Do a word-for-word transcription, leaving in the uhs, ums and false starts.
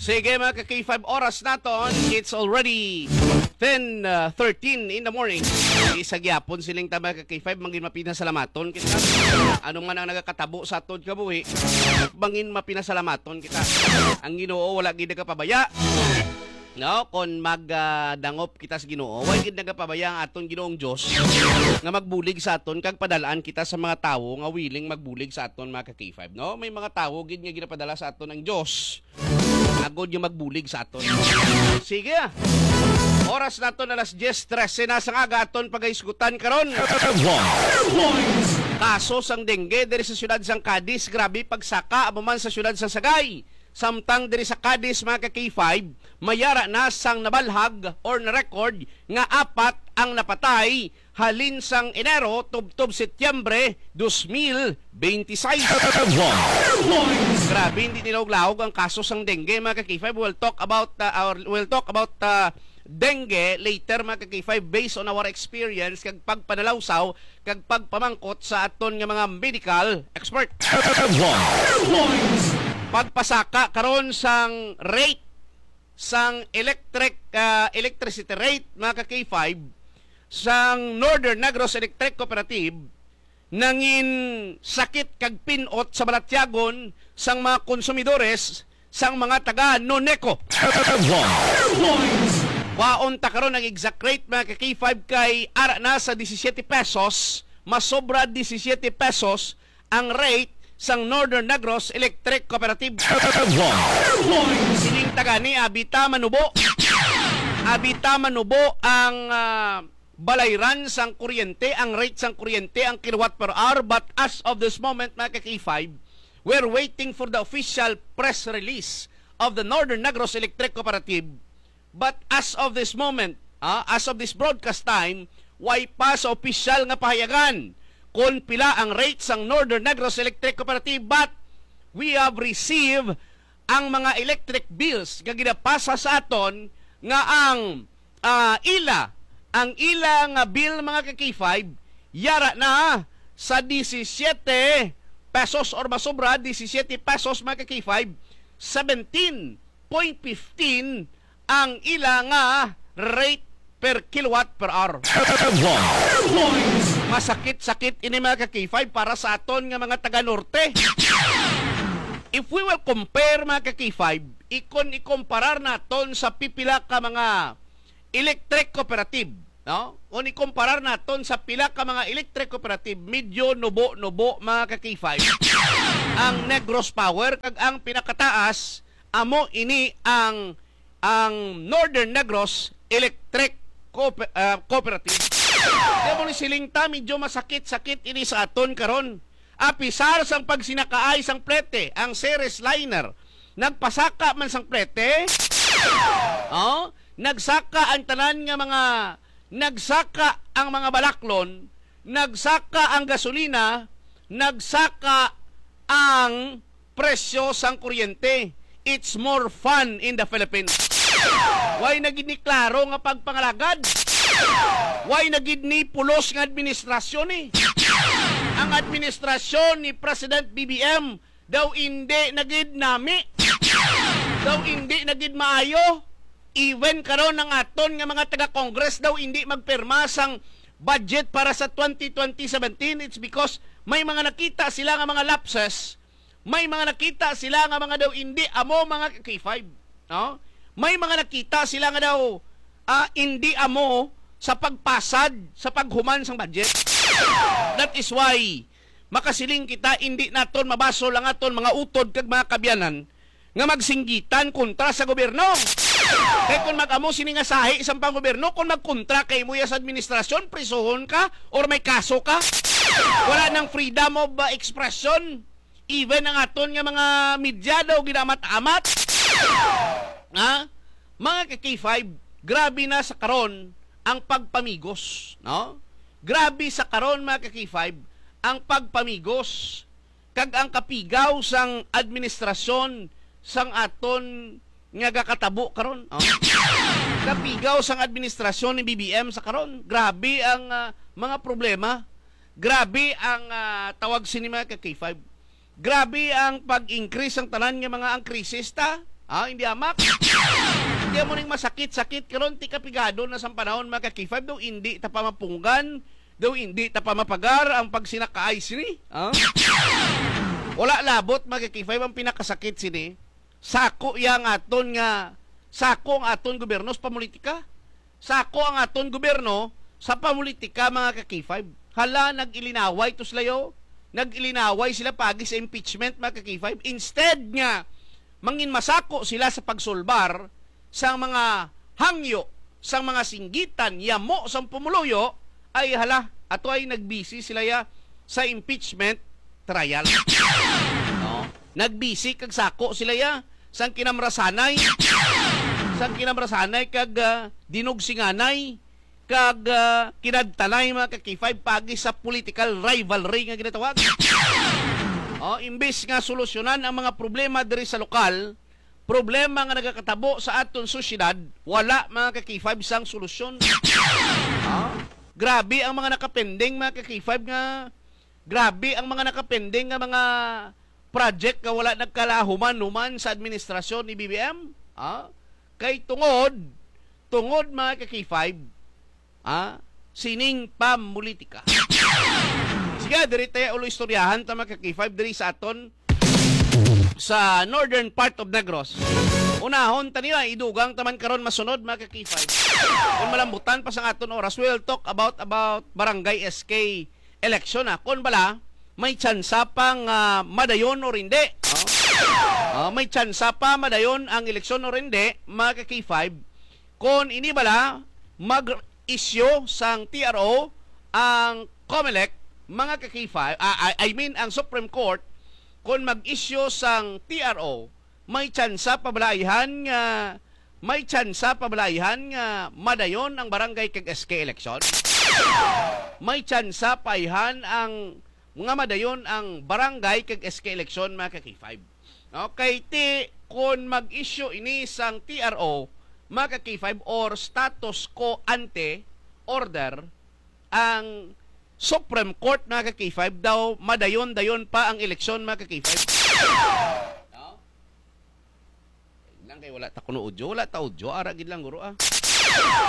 Sige mga ka-K five, oras naton. It's already ten thirteen in the morning. Isa gyapon siling tama ka-K five, mangin mapinasalamaton kita. Anong man ang nagakatabo sa aton kabuhi, mangin mapinasalamaton kita. Ang Ginoo wala gid nagapabaya. No, kon magdangop uh, kita sa Ginoo, wala gid nagapabaya ang aton Ginoong Dios nga magbulig sa aton kag padalaan kita sa mga tawo nga willing magbulig sa aton mga ka-K five, no? May mga tawo gid nga ginapadala sa aton ang Dios. Agod yung magbulig sa aton. Sige. Oras naton alas diyes trese na sang aga aton pagaisgutan karon. Kaso sang dengue diri sa syudad sang Cadiz, grabe pagsaka amo man sa syudad sang Sagay. Samtang diri sa Cadiz mga ka-K five, mayara na sang nabalhag or na-record nga apat ang napatay halin sang Enero tubtob Setyembre twenty twenty-six. Grabe, hindi nilawag-lawag ang kaso sang dengue mga ka-K five. We'll talk about uh, our, we'll talk about uh, dengue later mga ka-K five based on our experience kag pagpanalawsaw kag pagpamangkot sa aton nga mga medical expert. Pagpasaka karon sang rate sang electric uh, electricity rate mga ka-K five sang Northern Negros Electric Cooperative nangin sakit kag pinot sa balatyagon sang mga konsumidores sang mga taga Noneco. Waon ta karon ang exact rate mga ka-K five kay ara na sa seventeen pesos, mas sobra seventeen pesos ang rate sang Northern Negros Electric Cooperative. Sining taga ni abita manubo. Abita manubo ang uh, balayran sang kuryente, ang rate sang kuryente, ang kilowatt per hour. But as of this moment, mga ka-K five, we're waiting for the official press release of the Northern Negros Electric Cooperative. But as of this moment, uh, as of this broadcast time, way pa sa official nga pahayagan kung pila ang rate sang Northern Negros Electric Cooperative. But we have received ang mga electric bills nga ginapasa sa aton nga ang uh, ila ang ila nga bill mga ka-K five yara na sa seventeen pesos or masobra seventeen pesos mga ka-K five, seventeen point one five ang ila nga rate per kilowatt per hour. Masakit-sakit ini mga ka-K five para sa aton nga mga taga-norte. If we will compare mga ka-K five, ikon ikomparar naton sa pipila ka mga electric cooperative, no? O ikomparar naton sa pila ka mga electric cooperative, medyo nubo-nubo mga ka-K five. Ang Negros Power kag ang pinakataas amo ini ang ang Northern Negros Electric Cooper, uh, Cooperative. Di mo ni silingta, medyo masakit-sakit ini sa aton karon. Apisar sang pagsinakaay sang plete, ang series liner. Nagpasaka man sang plete. Oh, nagsaka ang tanan nga mga nagsaka ang mga balaklon, nagsaka ang gasolina, nagsaka ang presyo sang kuryente. It's more fun in the Philippines. Why nagid ni klaro nga pagpangalagad? Why nagid ni pulos nga administrasyon ni? Ang administrasyon ni President B B M daw hindi nagid nami. Daw hindi nagid maayo. Even karon ang aton nga mga taga-Congress daw hindi magpirma sang budget para sa twenty seventeen. It's because may mga nakita sila nga mga lapses. May mga nakita sila nga mga daw hindi amo mga K five, no? May mga nakita sila nga daw uh, hindi amo sa pagpasad sa paghuman sang budget. That is why makasiling kita hindi naton mabaso lang aton mga utod kag mga kabyanan nga magsinggitan kontra sa gobyerno. Kay kung mag-amo sini nga sahi isang pang-gobyerno, kung magkontra kay mo sa administrasyon, prisuhon ka or may kaso ka. Wala nang freedom of uh, expression. Even ang aton nga mga media daw ginamat-amat. Ha? Mga ka-K five, grabe na sa karon ang pagpamigos, no? Grabe sa karon mga ka-K five ang pagpamigos kag ang kapigaw sang administrasyon sang aton nga gakatabo karon. Oh. Kapigaw sang administrasyon ni B B M sa karon. Grabe ang uh, mga problema. Grabe ang uh, tawag sini mga ka-K five. Grabe ang pag-increase ang tanan nga mga ang krisista. Ah, hindi amak. Hindi mo ning masakit-sakit karon ti kapigado na sa panahon mga ka-K five daw hindi ta pa mapunggan, daw hindi ta pa mapagar ang pagsinakaay sini. Ah? Wala labot mga ka-K five ang pinakasakit sini. Sako yang aton nga sako ang aton gobyerno sa pamulitika. Sako ang aton gobyerno sa pamulitika mga ka-K five. Hala nag-ilinaway to slayo. Nag-ilinaway sila pagi sa impeachment mga ka-K five. Instead nga mangin masako sila sa pagsulbar sa mga hangyo, sa mga singgitan, yamo sa pumuluyo, ay hala, ato ay nagbisi sila ya sa impeachment trial. No? Nagbisi kag sako sila ya sang kinamrasanay, sang kinamrasanay kag uh, dinugsinganay, kag uh, kinadtanay mga ka-K five pagi sa political rivalry nga ginatawag. Oh, imbes nga solusyonan ang mga problema diri sa lokal, problema nga nagakatabo sa aton syudad, wala mga ka-K five sang solusyon. Oh, grabe ang mga nakapending mga ka-K five nga, grabe ang mga nakapending nga mga project nga wala nagkalahuman-human sa administrasyon ni B B M. Ah, kay tungod, tungod mga ka-K five, ah, sining pamulitika. Sige, diri tayo ulo istoryahan ta mga ka-K five diri sa aton sa northern part of Negros. Unahon ta niya idugang taman karon masunod mga ka-K five. Kung malambutan pa sa aton oras, we'll talk about about barangay S K election na. Kung bala may tsansa pang uh, madayon o hindi. Oh? Uh, may tsansa pa madayon ang eleksyon o hindi mga ka-K five. Kung ini bala mag-issue sang T R O ang COMELEC mga ka-K five, uh, I, I mean ang Supreme Court, kung mag-issue sang T R O, may tsansa pabalayan nga may tsansa pabalayan nga madayon ang barangay kag S K election. May tsansa paihan ang mga madayon ang barangay kag S K election mga ka-K five. Okay, ti kung mag-issue ini sang T R O mga ka-K five or status quo ante order, ang Supreme Court mga ka-K five daw madayon-dayon pa ang eleksyon mga ka-K five. No? Lang kay wala ta kuno udyo, wala ta udyo, ara gid lang guro ah.